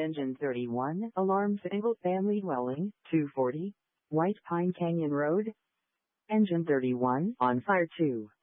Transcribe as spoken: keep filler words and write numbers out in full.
Engine thirty-one, alarm single-family dwelling, two forty, White Pine Canyon Road. Engine thirty-one, on fire two.